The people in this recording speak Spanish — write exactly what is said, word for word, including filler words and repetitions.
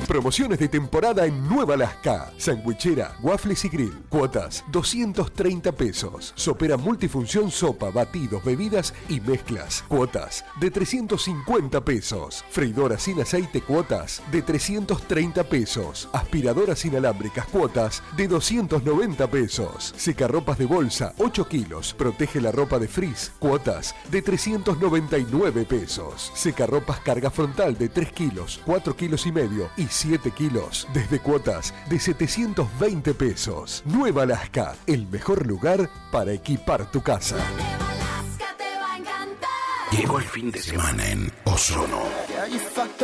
Promociones de temporada en Nueva Alaska. Sandwichera, waffles y grill. Cuotas doscientos treinta pesos. Sopera multifunción, sopa, batidos, bebidas y mezclas. Cuotas de trescientos cincuenta pesos. Freidora sin aceite, cuotas de trescientos treinta pesos. Aspiradoras inalámbricas, cuotas de doscientos noventa pesos. Secarropas de bolsa, ocho kilos. Protege la ropa de frizz, cuotas de trescientos noventa y nueve pesos. Secarropas carga frontal de tres kilos, cuatro kilos y medio y siete kilos, desde cuotas de setecientos veinte pesos. Nueva Alaska, el mejor lugar para equipar tu casa. Llegó el fin de semana en Ozono.